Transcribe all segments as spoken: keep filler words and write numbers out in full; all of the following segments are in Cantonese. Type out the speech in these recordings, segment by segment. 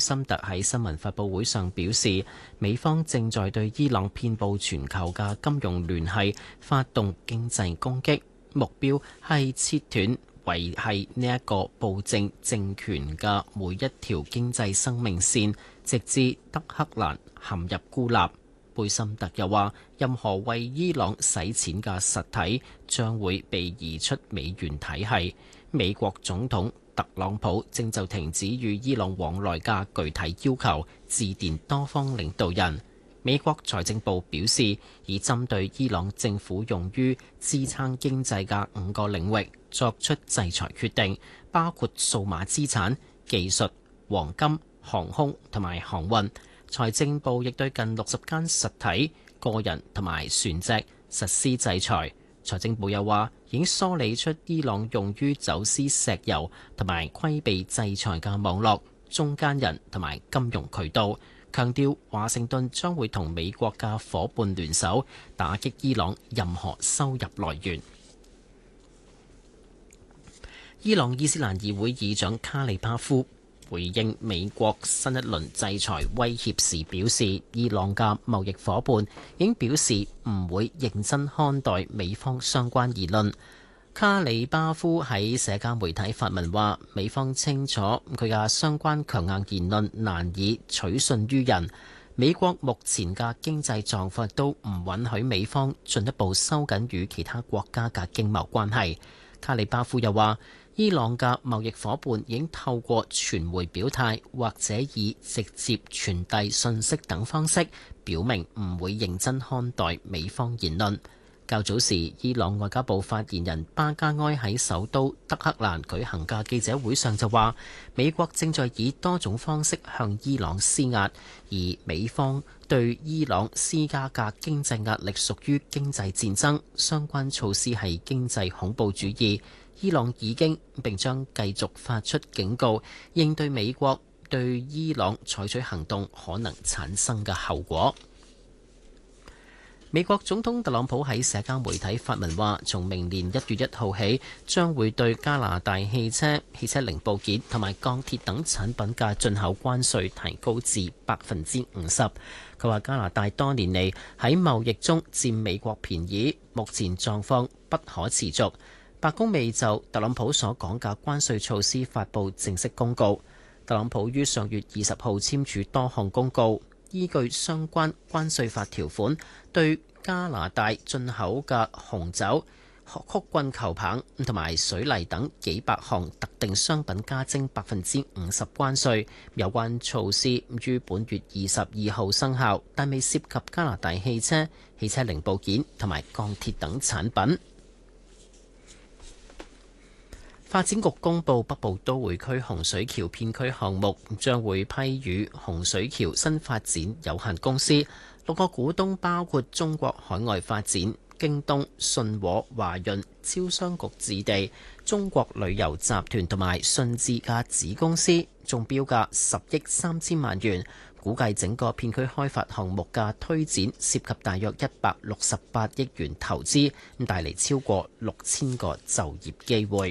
森特喺新聞發佈會上表示，美方正在對伊朗遍佈全球嘅金融聯繫發動經濟攻擊，目標係切斷維繫呢一個暴政政權嘅每一條經濟生命線，直至德黑蘭陷入孤立。貝森特又話，任何為伊朗洗錢嘅實體將會被移出美元體系。美國總統特朗普正就停止與伊朗往來嘅具體要求致電多方領導人。美國財政部表示，已針對伊朗政府用於支撐經濟嘅五個領域作出制裁決定，包括數碼資產、技術、黃金、航空同埋航運。財政部亦對近六十間實體、個人同埋船隻實施制裁。財政部又話，已經梳理出伊朗用於走私石油同埋規避制裁嘅網絡、中間人同埋金融渠道，強調華盛頓將會同美國嘅夥伴聯手，打擊伊朗任何收入來源。伊朗伊斯蘭議會議長卡里巴夫回應美國新一輪制裁威脅時表示，伊朗嘅貿易夥伴已經表示唔會認真看待美方相關言論。卡里巴夫喺社交媒體發文話，美方清楚佢嘅相關強硬言論難以取信於人，美國目前嘅經濟狀況都唔允許美方進一步收緊與其他國家嘅經貿關係。卡里巴夫又話，伊朗嘅貿易夥伴已經透過傳媒表態，或者以直接傳遞信息等方式，表明唔會認真看待美方言論。較早時，伊朗外交部發言人巴加埃喺首都德黑蘭舉行嘅記者會上就話，美國正在以多種方式向伊朗施壓，而美方對伊朗施加嘅經濟壓力屬於經濟戰爭，相關措施係經濟恐怖主義。伊朗已經並將繼續發出警告，應對美國對伊朗採取行動可能產生嘅後果。美國總統特朗普喺社交媒體發文話，從明年一月一號起，將會對加拿大汽車、汽車零部件同埋鋼鐵等產品嘅進口關稅提高至百分之五十。佢話加拿大多年嚟喺貿易中佔美國便宜，目前狀況不可持續。白宮未就特朗普所講嘅關稅措施發布正式公告。特朗普於上月二十號簽署多項公告，依據相關關稅法條款，對加拿大進口嘅紅酒、曲棍球棒同埋水泥等幾百項特定商品加徵百分之五十關稅。有關措施於本月二十二號生效，但未涉及加拿大汽車、汽車零部件同埋鋼鐵等產品。發展局公布北部都會區洪水橋片區項目將會批予洪水橋新發展有限公司，六個股東包括中國海外發展、京東、信和、華潤、招商局置地、中國旅遊集團同埋信置嘅子公司，中標價十億三千萬元。估計整個片區開發項目嘅推展涉及大約一百六十八億元投資，咁帶嚟超過六千個就業機會。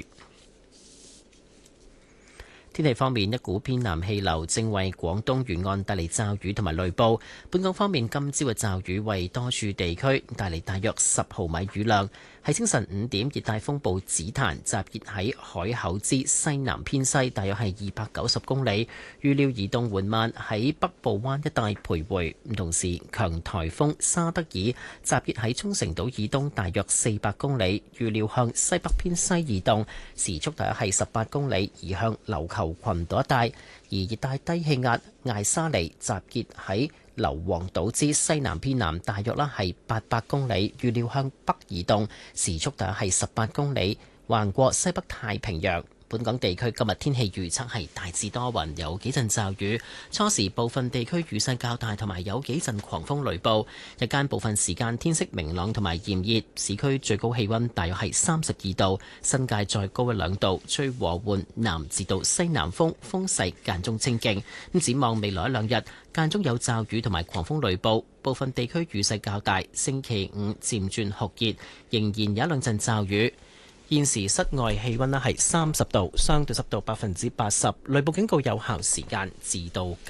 天氣方面，一股偏南氣流正為廣東沿岸帶嚟驟雨同埋雷暴。本港方面，今朝嘅驟雨為多處地區帶嚟大約十毫米雨量。喺清晨五點，熱帶風暴紫檀集結喺海口之西南偏西，大約係二百九十公里，預料移動緩慢喺北部灣一帶徘徊。同時，強颱風沙德爾集結喺沖繩島以東大約四百公里，預料向西北偏西移動，時速大約係十八公里，移向琉球群島一帶。而熱帶低氣壓艾沙尼集結喺硫磺島之西南偏南，大約啦係八百公里，預料向北移動，時速大約係十八公里，橫過西北太平洋。本港地區今日天氣預測係大致多雲，有幾陣驟雨，初時部分地區雨勢較大，同埋有幾陣狂風雷暴。日間部分時間天色明朗同埋炎熱，市區最高氣溫大約係三十二度，新界再高一兩度，吹和緩南至到西南風，風勢間中清勁。咁展望未來一兩日，間中有驟雨同埋狂風雷暴，部分地區雨勢較大。星期五漸轉酷熱，仍然有一兩陣驟雨。現時室外氣溫咧係三十度，相對濕度百分之八十，雷暴警告有效時間至到